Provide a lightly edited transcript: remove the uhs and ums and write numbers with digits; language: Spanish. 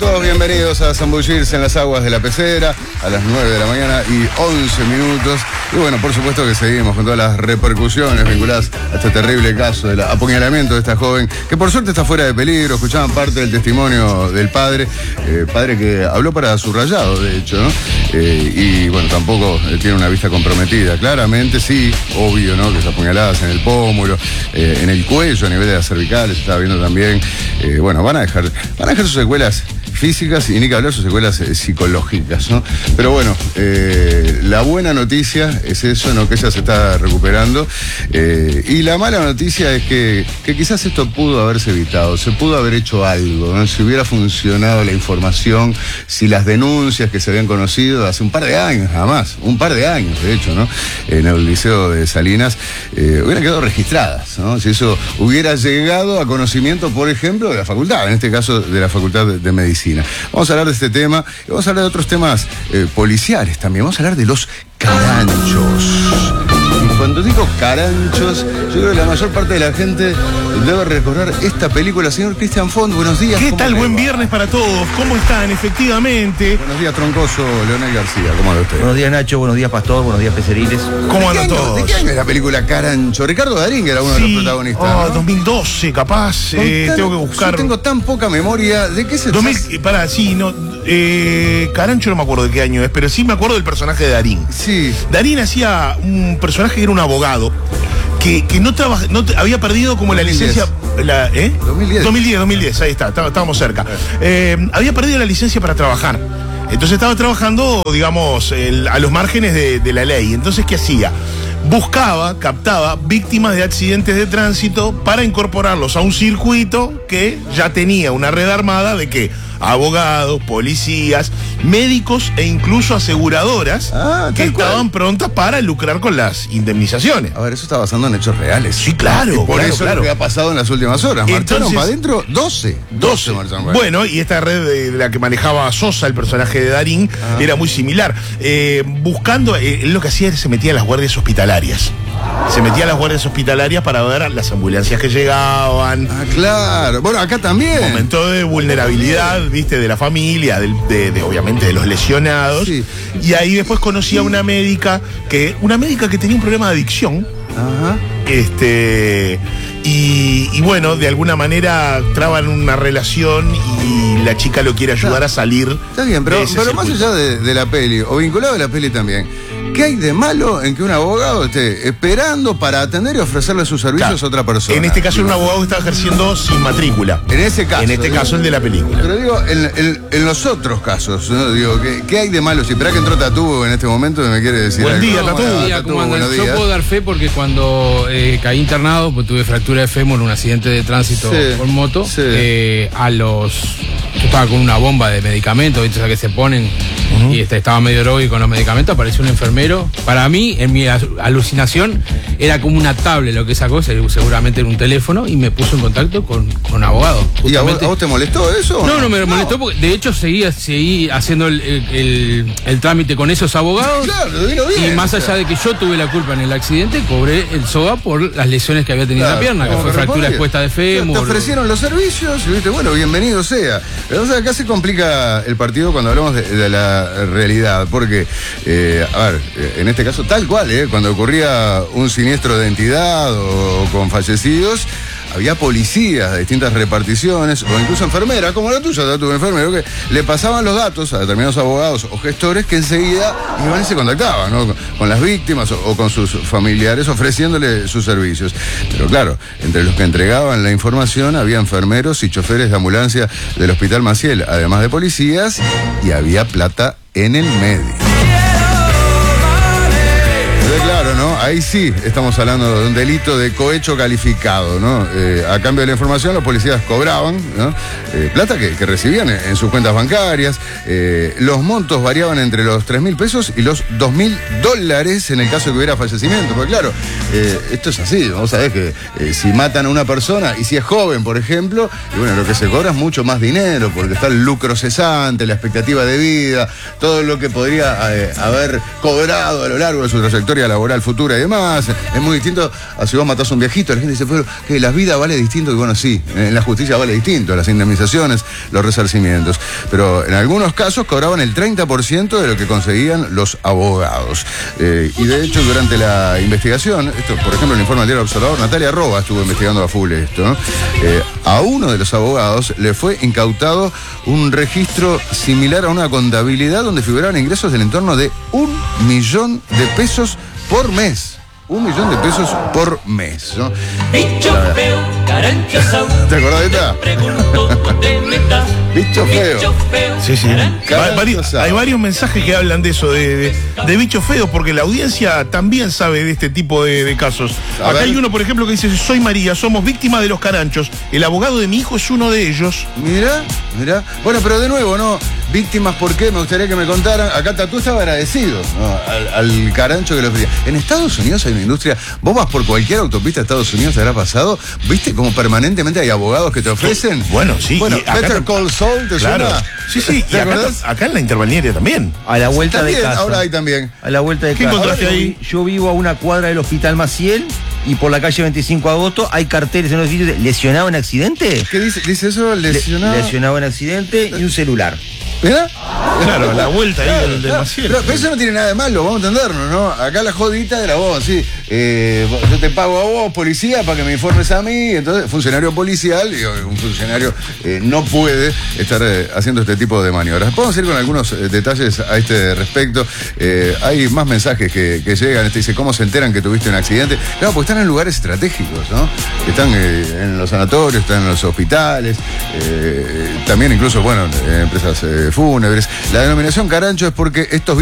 todos bienvenidos a zambullirse en las aguas de la pecera a las 9 de la mañana y 11 minutos. Y bueno, por supuesto que seguimos con todas las repercusiones vinculadas a este terrible caso del apuñalamiento de esta joven, que por suerte está fuera de peligro. Escuchaban parte del testimonio del padre que habló para Subrayado, de hecho, ¿no? Y bueno, tampoco tiene una vista comprometida. Claramente sí, obvio, ¿no? Que es apuñaladas en el pómulo, en el cuello, a nivel de las cervicales, se estaba viendo también. Bueno, van a dejar sus secuelas físicas y ni que hablar sus secuelas psicológicas, ¿no? Pero bueno, la buena noticia es eso, ¿no? Que ella se está recuperando. Y la mala noticia es que quizás esto pudo haberse evitado, se pudo haber hecho algo, ¿no? Si hubiera funcionado la información, si las denuncias que se habían conocido hace un par de años, nada más, un par de años, de hecho, ¿no? En el Liceo de Salinas, hubieran quedado registradas, ¿no? Si eso hubiera llegado a conocimiento, por ejemplo, de la facultad, en este caso de la Facultad de Medicina. Vamos a hablar de este tema y vamos a hablar de otros temas policiales también. Vamos a hablar de los caranchos. Y cuando digo caranchos, yo creo que la mayor parte de la gente debe recordar esta película. Señor Cristian Font, buenos días. ¿Qué tal? Buen viernes para todos. ¿Cómo están? Efectivamente. Buenos días, troncoso Leonel García. ¿Cómo anda usted? Buenos días, Nacho. Buenos días, Pastor. Buenos días, Peceriles. ¿Cómo andan todos? ¿De qué año es la película Carancho? Ricardo Darín era uno de los protagonistas, ¿no? 2012, capaz. Tengo que buscar. Yo tengo tan poca memoria. ¿De qué se trata? Carancho no me acuerdo de qué año es, pero sí me acuerdo del personaje de Darín. Sí. Darín hacía un personaje que era un abogado que había perdido como 2010. La licencia. 2010, ahí está, estábamos cerca. Había perdido la licencia para trabajar. Entonces estaba trabajando, digamos, a los márgenes de la ley. Entonces, ¿qué hacía? Captaba víctimas de accidentes de tránsito para incorporarlos a un circuito que ya tenía una red armada de que abogados, policías, médicos e incluso aseguradoras que estaban prontas para lucrar con las indemnizaciones. A ver, eso está basado en hechos reales. Sí, claro. Y por claro, eso es lo que ha pasado en las últimas horas. Marcharon para adentro 12 marcharon para. Bueno, y esta red de la que manejaba Sosa, el personaje de Darín, era muy similar. Buscando, él lo que hacía era se metía a las guardias hospitalarias. Se metía a las guardias hospitalarias para ver las ambulancias que llegaban. Ah, claro. Bueno, acá también. Momento de vulnerabilidad, viste, de la familia, obviamente de los lesionados. Sí. Y ahí después conocí a una médica que tenía un problema de adicción. Ajá. Y bueno, de alguna manera traban una relación y la chica lo quiere ayudar a salir. Está bien, pero más allá de la peli, o vinculado a la peli también, ¿qué hay de malo en que un abogado esté esperando para atender y ofrecerle sus servicios a otra persona? En este caso era un abogado que estaba ejerciendo sin matrícula. En ese caso. En este caso el de la película. Pero digo, en los otros casos, ¿no? Digo, ¿qué hay de malo? Si esperá que entró Tatu en este momento, me quiere decir Buen algo. día, Tatu. Buenos días. Yo puedo dar fe porque cuando caí internado, pues tuve fractura de fémur en un accidente de tránsito con moto. Sí. Yo estaba con una bomba de medicamentos, ¿viste? O sea, que se ponen y estaba medio droga y con los medicamentos apareció un enfermero. Para mí, en mi alucinación, era como una tablet lo que sacó, seguramente era un teléfono, y me puso en contacto con abogados. ¿Y a vos te molestó eso? No, me molestó porque de hecho seguí haciendo el trámite con esos abogados. Claro, vino bien. Y más allá de que yo tuve la culpa en el accidente, cobré el SOA por las lesiones que había tenido en la pierna, que fue fractura expuesta de fémur. Te ofrecieron los servicios y viste, bueno, bienvenido sea. O sea, acá se complica el partido cuando hablamos de la realidad, porque, en este caso, tal cual, cuando ocurría un siniestro de entidad o con fallecidos, había policías de distintas reparticiones o incluso enfermeras, como la tuya, Tatu, un enfermero, que le pasaban los datos a determinados abogados o gestores que enseguida iban y se contactaban, ¿no? Con las víctimas o con sus familiares ofreciéndole sus servicios. Pero claro, entre los que entregaban la información había enfermeros y choferes de ambulancia del Hospital Maciel, además de policías, y había plata en el medio. Claro, ¿no? Ahí sí estamos hablando de un delito de cohecho calificado, ¿no? A cambio de la información, los policías cobraban, ¿no? Plata que recibían en sus cuentas bancarias. Los montos variaban entre los 3.000 pesos y los $2.000 en el caso de que hubiera fallecimiento. Porque claro, esto es así, vos sabés que si matan a una persona y si es joven, por ejemplo, y bueno, lo que se cobra es mucho más dinero porque está el lucro cesante, la expectativa de vida, todo lo que podría haber cobrado a lo largo de su trayectoria historia laboral futura y demás. Es muy distinto a si vos matás a un viejito. La gente dice, pero que la vida vale distinto. Y bueno, sí, en la justicia vale distinto, las indemnizaciones, los resarcimientos. Pero en algunos casos cobraban el 30% de lo que conseguían los abogados. Y de hecho, durante la investigación, esto, por ejemplo, en el informe del Diario Observador, Natalia Roba estuvo investigando a full esto, ¿no? A uno de los abogados le fue incautado un registro similar a una contabilidad donde figuraban ingresos del entorno de 1 millón de pesos por mes. 1 millón de pesos por mes, ¿no? Bicho feo, caranchoso. ¿Te acordás de esta? Bicho feo. Sí, sí. Hay varios mensajes que hablan de eso, de bicho feo, porque la audiencia también sabe de este tipo de casos. Acá hay uno, por ejemplo, que dice, soy María, somos víctimas de los caranchos. El abogado de mi hijo es uno de ellos. Mirá. Bueno, pero de nuevo, ¿no? Víctimas, ¿por qué? Me gustaría que me contaran. Acá Tatú estaba agradecido, ¿no? al carancho que lo pedía. En Estados Unidos hay una industria. Vos vas por cualquier autopista de Estados Unidos, te habrá pasado. ¿Viste cómo permanentemente hay abogados que te ofrecen? Bueno, sí. Bueno, Better Call Saul, ¿te suena? Sí. ¿Te acordás? Acá en la Interbalnearia también. A la vuelta También, de casa. ahora hay también. A la vuelta de ¿Qué casa. encontraste ahí? Yo vivo a una cuadra del Hospital Maciel y por la calle 25 de agosto hay carteles en los sitios de lesionado en accidente. ¿Qué dice? ¿Dice eso? Lesionado. Lesionado en accidente y un celular. ¿Mirá? Claro, a la vuelta ahí del Maciel. Pero eso no tiene nada de malo, vamos a entendernos, ¿no? Acá la jodita era vos, sí. Yo te pago a vos, policía, para que me informes a mí. Entonces, funcionario policial, y un funcionario no puede estar haciendo este tipo de maniobras. Podemos ir con algunos detalles a este respecto. Hay más mensajes que llegan. Dice, ¿cómo se enteran que tuviste un accidente? Claro, porque están en lugares estratégicos, ¿no? Están en los sanatorios, están en los hospitales, también incluso, bueno, empresas fúnebres. La denominación carancho es porque estos